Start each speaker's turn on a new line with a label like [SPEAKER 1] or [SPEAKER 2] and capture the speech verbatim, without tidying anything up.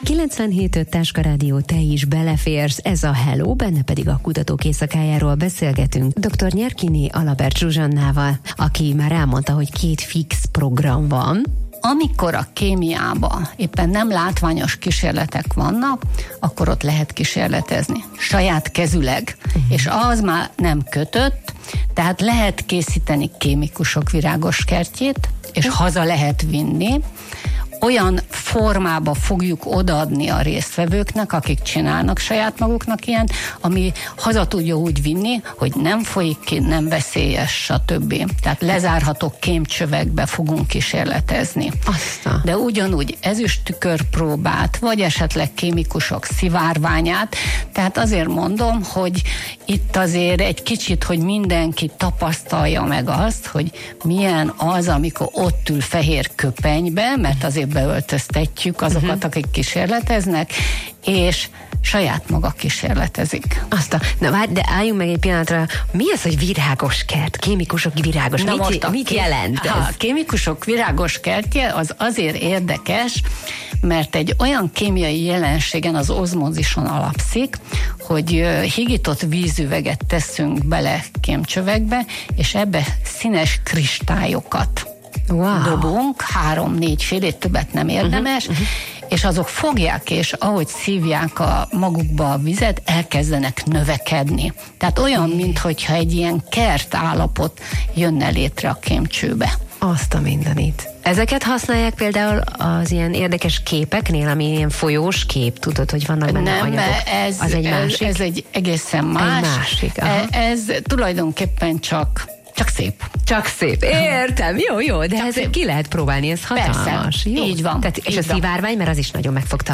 [SPEAKER 1] kilencvenhét öt Táska Rádió, te is beleférsz, ez a Hello, benne pedig a kutatók éjszakájáról beszélgetünk doktor Nyerkini Alabert Zsuzsannával, aki már elmondta, hogy két fix program van.
[SPEAKER 2] Amikor a kémiában éppen nem látványos kísérletek vannak, akkor ott lehet kísérletezni. Saját kezüleg. Uh-huh. És az már nem kötött, tehát lehet készíteni kémikusok virágos kertjét, és uh-huh. haza lehet vinni. Olyan formába fogjuk odaadni a résztvevőknek, akik csinálnak saját maguknak ilyen, ami haza tudja úgy vinni, hogy nem folyik ki, nem veszélyes, stb. Tehát lezárható kémcsövekbe fogunk kísérletezni.
[SPEAKER 1] Aztán.
[SPEAKER 2] De ugyanúgy ezüsttükörpróbát, vagy esetleg kémikusok szivárványát, tehát azért mondom, hogy itt azért egy kicsit, hogy mindenki tapasztalja meg azt, hogy milyen az, amikor ott ül fehér köpenybe, mert azért beöltöztetjük azokat, uh-huh. akik kísérleteznek, és saját maga kísérletezik.
[SPEAKER 1] Aztán, na várj, de álljunk meg egy pillanatra, mi az, hogy virágos kert? Kémikusok virágos,
[SPEAKER 2] na
[SPEAKER 1] mit,
[SPEAKER 2] most
[SPEAKER 1] mit
[SPEAKER 2] ké-
[SPEAKER 1] jelent ez?
[SPEAKER 2] A kémikusok virágos kertje az azért érdekes, mert egy olyan kémiai jelenségen, az ozmózison alapszik, hogy higított vízüveget teszünk bele kémcsövekbe, és ebbe színes kristályokat wow. dobunk, három-négy félét, többet nem érdemes, uh-huh, uh-huh. és azok fogják, és ahogy szívják a magukba a vizet, elkezdenek növekedni. Tehát olyan, uh-huh. minthogyha egy ilyen kert állapot jönne létre a kémcsőbe.
[SPEAKER 1] Azt a mindenit. Ezeket használják például az ilyen érdekes képeknél, ami ilyen folyós kép, tudod, hogy vannak benne
[SPEAKER 2] nem,
[SPEAKER 1] anyagok.
[SPEAKER 2] Ez,
[SPEAKER 1] az egy másik?
[SPEAKER 2] Ez, ez egy egészen más.
[SPEAKER 1] Egy másik, aha.
[SPEAKER 2] Ez tulajdonképpen csak Csak szép.
[SPEAKER 1] Csak szép. Értem, jó, jó, de
[SPEAKER 2] Csak
[SPEAKER 1] ez
[SPEAKER 2] szép.
[SPEAKER 1] ki lehet próbálni, ez hatalmas.
[SPEAKER 2] Persze,
[SPEAKER 1] jó?
[SPEAKER 2] így van.
[SPEAKER 1] Tehát, és
[SPEAKER 2] így
[SPEAKER 1] a
[SPEAKER 2] van.
[SPEAKER 1] szivárvány, mert az is nagyon meg fog